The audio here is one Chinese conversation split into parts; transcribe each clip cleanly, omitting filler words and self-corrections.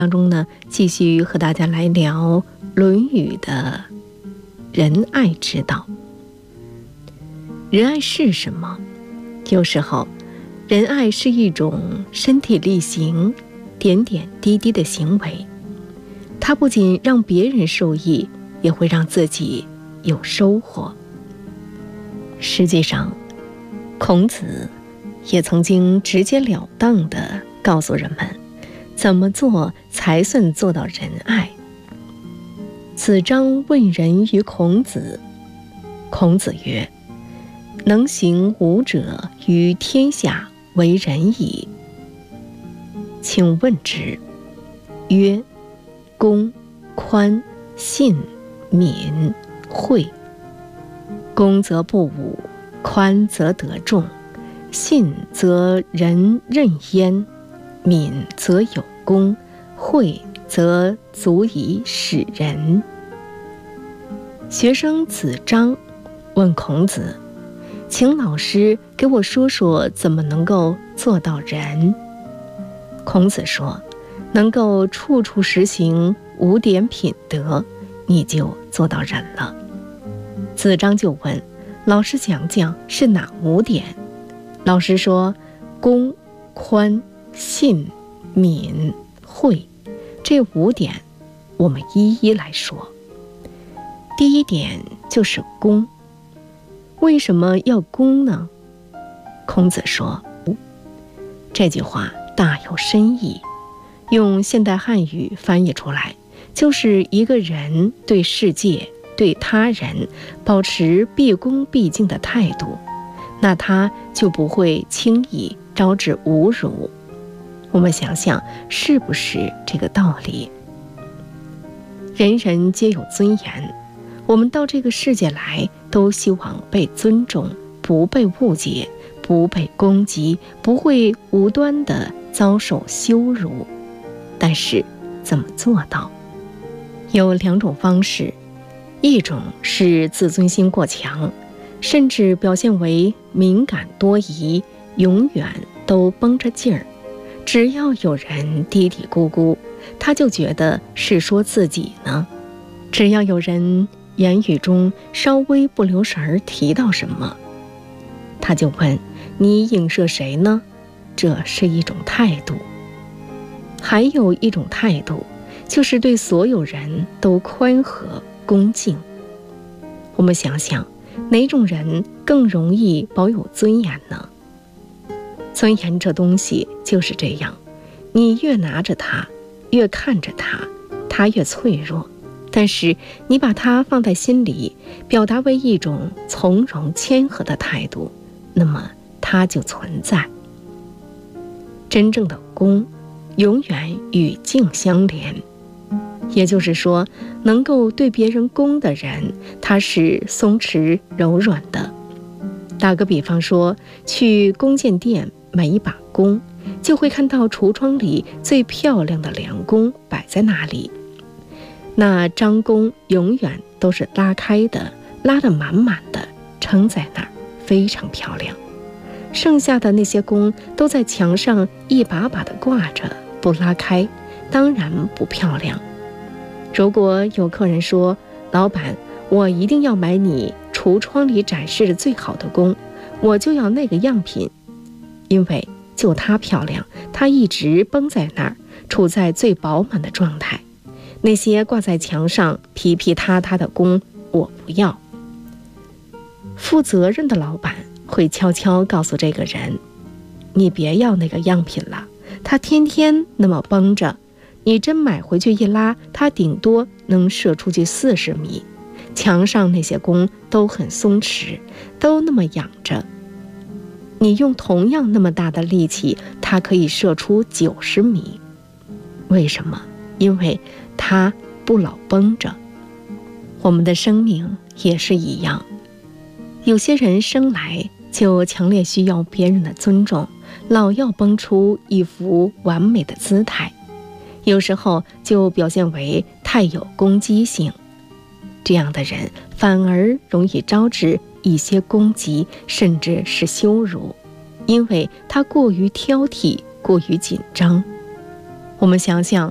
当中呢，继续和大家来聊《论语》的仁爱之道。仁爱是什么？有时候，仁爱是一种身体力行、点点滴滴的行为，它不仅让别人受益，也会让自己有收获。实际上，孔子也曾经直截了当地告诉人们，怎么做才算做到仁爱。子张问仁于孔子，孔子曰：能行五者于天下为仁矣。请问之，曰：公、宽、信、敏、惠。公则不武，宽则得众，信则人任焉，敏则有功，惠则足以使人。学生子张问孔子，请老师给我说说怎么能够做到仁。孔子说，能够处处实行5点品德，你就做到仁了。子张就问，老师讲讲是哪5点？老师说，公、宽、信、敏、惠，这5点我们一一来说。第一点就是公。为什么要公呢？孔子说，这句话大有深意，用现代汉语翻译出来，就是一个人对世界、对他人保持毕恭毕敬的态度，那他就不会轻易招致侮辱。我们想想是不是这个道理？人人皆有尊严，我们到这个世界来都希望被尊重，不被误解，不被攻击，不会无端地遭受羞辱。但是怎么做到？有2种方式，一种是自尊心过强，甚至表现为敏感多疑，永远都绷着劲儿，只要有人嘀嘀咕咕，他就觉得是说自己呢。只要有人言语中稍微不留神儿提到什么，他就问，你影射谁呢？这是一种态度。还有一种态度，就是对所有人都宽和恭敬。我们想想，哪种人更容易保有尊严呢？尊严这东西就是这样，你越拿着它，越看着它，它越脆弱。但是你把它放在心里，表达为一种从容谦和的态度，那么它就存在。真正的恭，永远与敬相连。也就是说，能够对别人恭的人，他是松弛柔软的。打个比方说，去弓箭店买一把弓，就会看到橱窗里最漂亮的良弓摆在那里。那张弓永远都是拉开的，拉得满满的，撑在那儿，非常漂亮。剩下的那些弓都在墙上一把把的挂着，不拉开，当然不漂亮。如果有客人说，老板，我一定要买你橱窗里展示的最好的弓，我就要那个样品，因为就它漂亮，它一直绷在那儿，处在最饱满的状态。那些挂在墙上皮皮塌塌的弓，我不要。负责任的老板会悄悄告诉这个人，你别要那个样品了，它天天那么绷着，你真买回去一拉，它顶多能射出去40米。墙上那些弓都很松弛，都那么仰着，你用同样那么大的力气，它可以射出90米。为什么？因为它不老绷着。我们的生命也是一样，有些人生来就强烈需要别人的尊重，老要绷出一副完美的姿态，有时候就表现为太有攻击性。这样的人反而容易招致一些攻击，甚至是羞辱，因为他过于挑剔，过于紧张。我们想想，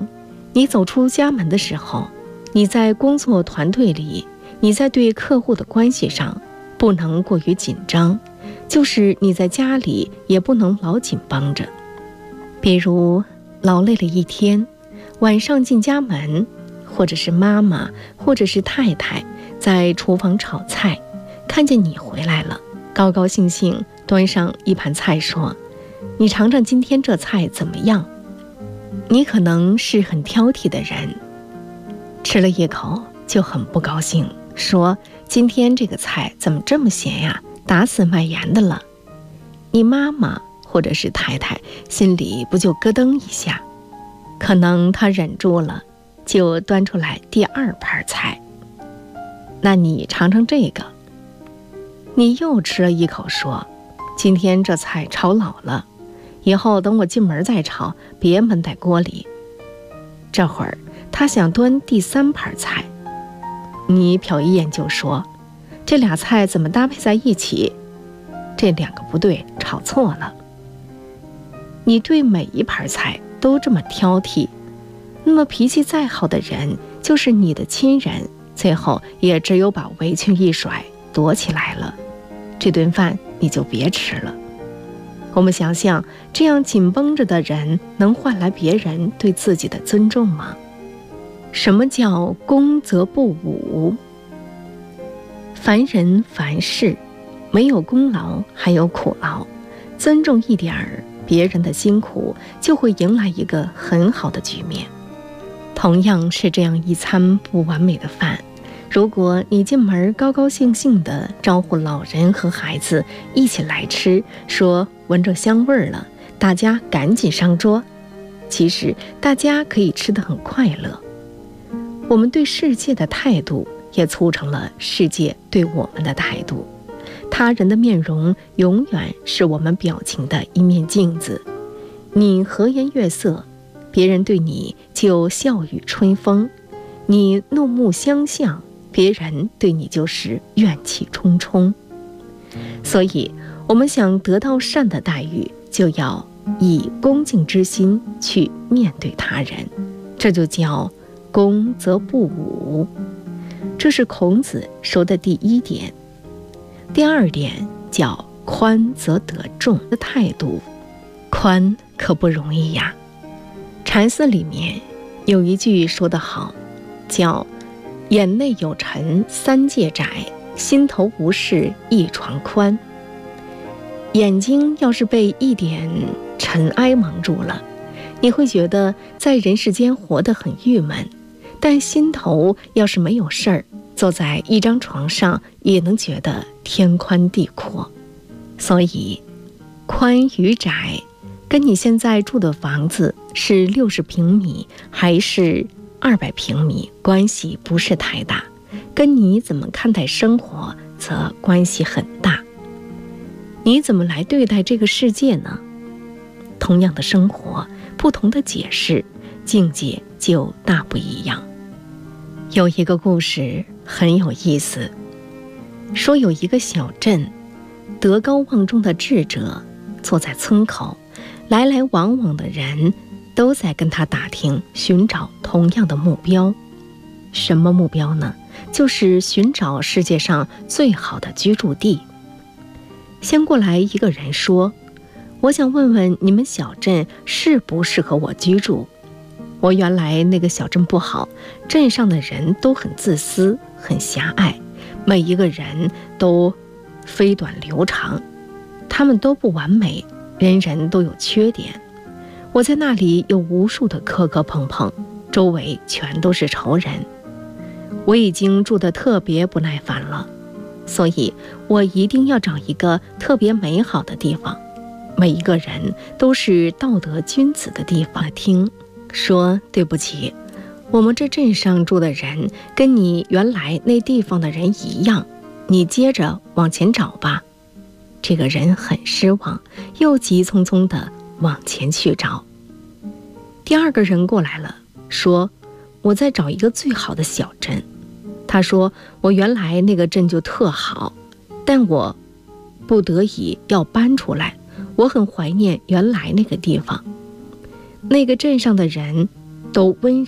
你走出家门的时候，你在工作团队里，你在对客户的关系上不能过于紧张，就是你在家里也不能老紧绷着。比如劳累了一天，晚上进家门，或者是妈妈或者是太太在厨房炒菜，看见你回来了，高高兴兴端上一盘菜说，你尝尝今天这菜怎么样？你可能是很挑剔的人，吃了一口就很不高兴，说今天这个菜怎么这么咸呀，打死卖盐的了。你妈妈或者是太太心里不就咯噔一下，可能她忍住了，就端出来第二盘菜。那你尝尝这个。你又吃了一口说，今天这菜炒老了，以后等我进门再炒，别焖在锅里。这会儿他想端第三盘菜，你瞟一眼就说，这俩菜怎么搭配在一起？这两个不对，炒错了。你对每一盘菜都这么挑剔，那么脾气再好的人，就是你的亲人，最后也只有把围裙一甩，躲起来了。这顿饭你就别吃了。我们想想，这样紧绷着的人能换来别人对自己的尊重吗？什么叫攻则不武？凡人凡事没有功劳还有苦劳，尊重一点儿别人的辛苦，就会迎来一个很好的局面。同样是这样一餐不完美的饭，如果你进门高高兴兴地招呼老人和孩子一起来吃，说闻着香味儿了，大家赶紧上桌，其实大家可以吃得很快乐。我们对世界的态度也促成了世界对我们的态度。他人的面容永远是我们表情的一面镜子，你和颜悦色，别人对你就笑语春风；你怒目相向，别人对你就是怨气冲冲。所以我们想得到善的待遇，就要以恭敬之心去面对他人，这就叫攻则不武。这是孔子说的第一点。第二点叫宽则得众的态度。宽可不容易呀。禅寺里面有一句说得好，叫眼内有尘三界窄，心头无事一床宽。眼睛要是被一点尘埃蒙住了，你会觉得在人世间活得很郁闷，但心头要是没有事儿，坐在一张床上也能觉得天宽地阔。所以宽与窄跟你现在住的房子是60平米还是200平米关系不是太大，跟你怎么看待生活则关系很大。你怎么来对待这个世界呢？同样的生活，不同的解释，境界就大不一样。有一个故事很有意思，说有一个小镇，德高望重的智者坐在村口，来来往往的人都在跟他打听，寻找同样的目标。什么目标呢？就是寻找世界上最好的居住地。先过来一个人说，我想问问你们小镇适不适合我居住？我原来那个小镇不好，镇上的人都很自私，很狭隘，每一个人都飞短流长，他们都不完美，人人都有缺点。我在那里有无数的磕磕碰碰，周围全都是仇人，我已经住得特别不耐烦了，所以我一定要找一个特别美好的地方，每一个人都是道德君子的地方。听说对不起，我们这镇上住的人跟你原来那地方的人一样，你接着往前找吧。这个人很失望，又急匆匆地往前去找。第二个人过来了，说我在找一个最好的小镇。他说我原来那个镇就特好，但我不得已要搬出来，我很怀念原来那个地方。那个镇上的人都温